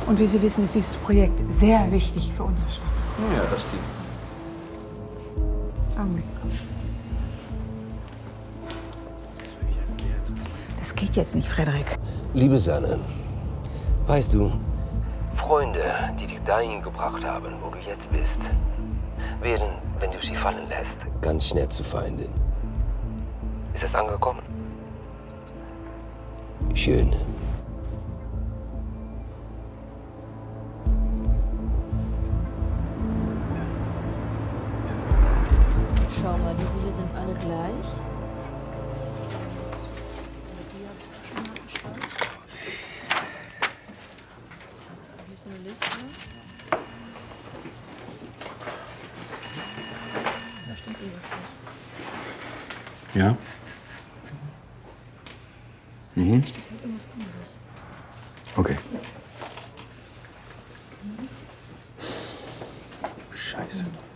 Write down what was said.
Und wie Sie wissen, ist dieses Projekt sehr wichtig für unsere Stadt. Ja, das stimmt. Augenblick. Das geht jetzt nicht, Frederik. Liebe Sanne, weißt du, Freunde, die dich dahin gebracht haben, wo du jetzt bist, werden, wenn du sie fallen lässt, ganz schnell zu Feinden. Ist das angekommen? Schön. Schau mal, diese hier sind alle gleich. Die habe ich schon mal geschaut. Hier ist eine Liste. Da stimmt was nicht. Ja? Mhm. Da steht halt irgendwas anderes. Okay. Scheiße.